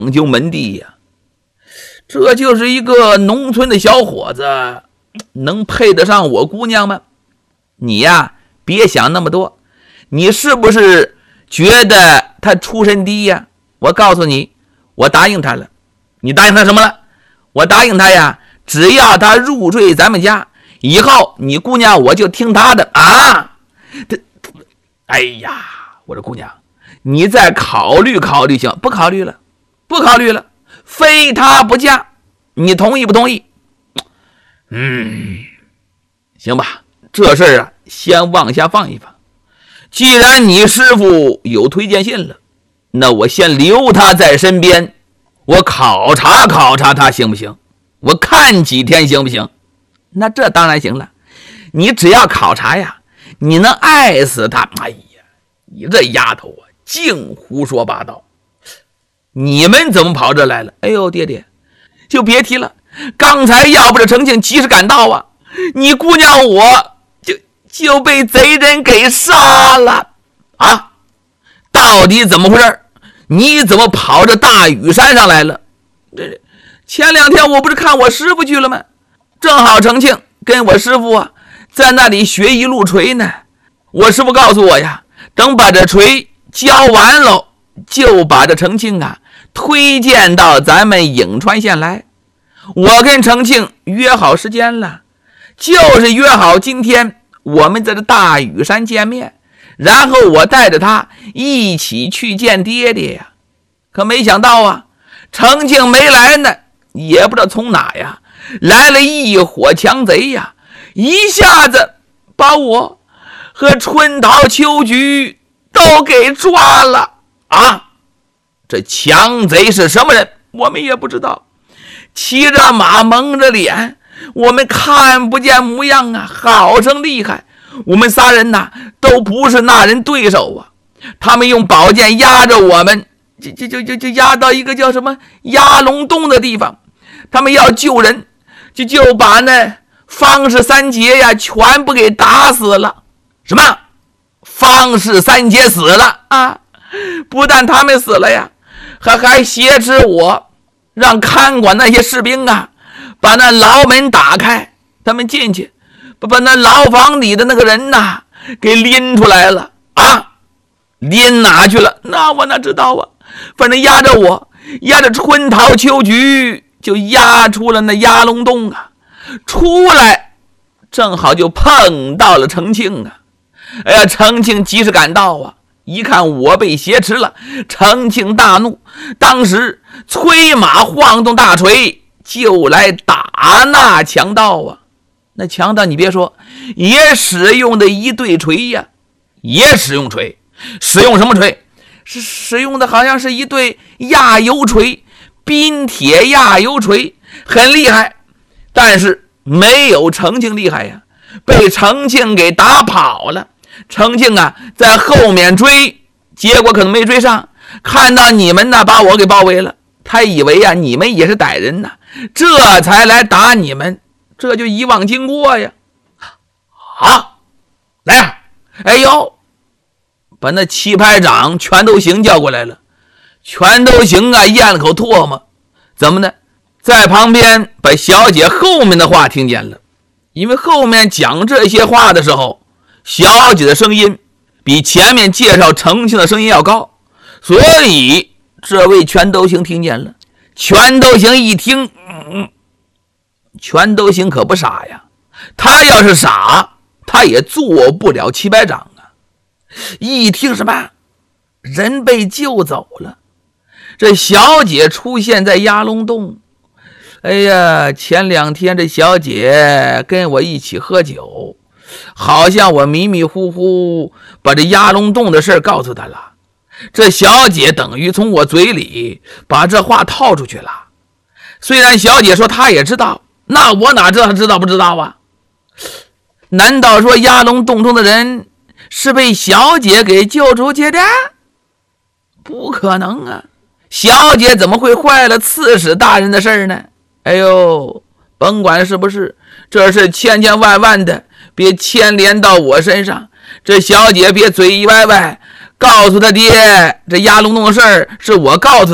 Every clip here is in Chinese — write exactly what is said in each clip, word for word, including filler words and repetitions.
究门第呀。这就是一个农村的小伙子，能配得上我姑娘吗？你呀，别想那么多。你是不是觉得他出身低呀？我告诉你，我答应他了。你答应他什么了？我答应他呀，只要他入赘咱们家，以后你姑娘我就听他的啊。哎呀，我的姑娘，你再考虑考虑行？不考虑了，不考虑了，非他不嫁，你同意不同意？嗯，行吧，这事儿啊，先往下放一放。既然你师傅有推荐信了，那我先留他在身边，我考察考察他行不行？我看几天行不行？那这当然行了。你只要考察呀，你能爱死他。哎呀，你这丫头啊，净胡说八道。你们怎么跑这来了？哎呦，爹爹，就别提了。刚才要不是程庆及时赶到啊，你姑娘我就就被贼人给杀了啊！到底怎么回事？你怎么跑这大屿山上来了？这前两天我不是看我师傅去了吗？正好程庆跟我师傅啊在那里学一路锤呢。我师傅告诉我呀，等把这锤教完了，就把这程庆啊推荐到咱们颍川县来。我跟程庆约好时间了，就是约好今天我们在这大屿山见面，然后我带着他一起去见爹爹呀。可没想到啊，程庆没来呢，也不知道从哪呀来了一伙强贼呀，一下子把我和春桃秋菊都给抓了啊！这强贼是什么人，我们也不知道。骑着马，蒙着脸，我们看不见模样啊，好生厉害。我们仨人呐，都不是那人对手啊。他们用宝剑压着我们，就就就就就压到一个叫什么压龙洞的地方。他们要救人，就就把那方氏三杰呀全部给打死了。什么？方氏三杰死了啊？不但他们死了呀，还还挟持我，让看管那些士兵啊把那牢门打开，他们进去把那牢房里的那个人呐给拎出来了啊！拎哪去了？那我哪知道啊？反正压着我，压着春桃秋菊，就压出了那压龙洞啊！出来正好就碰到了程庆啊！哎呀，程庆及时赶到啊！一看我被挟持了，程庆大怒，当时催马晃动大锤就来打那强盗啊！那强盗你别说，也使用的一对锤呀，也使用锤，使用什么锤？是使用的好像是一对压油锤，冰铁压油锤，很厉害，但是没有程庆厉害呀，被程庆给打跑了。程庆啊在后面追，结果可能没追上，看到你们呢把我给包围了，他以为啊你们也是歹人呢，这才来打你们，这就一网经过呀。好，来啊！哎呦，把那七排长全都行叫过来了。全都行啊咽了口唾沫，怎么的？在旁边把小姐后面的话听见了，因为后面讲这些话的时候，小姐的声音比前面介绍程庆的声音要高，所以这位全都行听见了。全都行一听，嗯，全都行可不傻呀，他要是傻，他也做不了七百长啊。一听什么人被救走了，这小姐出现在压龙洞。哎呀，前两天这小姐跟我一起喝酒，好像我迷迷糊糊把这压龙洞的事告诉她了。这小姐等于从我嘴里把这话套出去了。虽然小姐说她也知道，那我哪知道她知道不知道啊？难道说压龙洞中的人是被小姐给救出去的？不可能啊！小姐怎么会坏了刺史大人的事呢？哎呦，甭管是不是，这事千千万万的别牵连到我身上。这小姐别嘴一歪歪，告诉他爹这压龙洞的事儿是我告诉他的，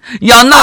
要那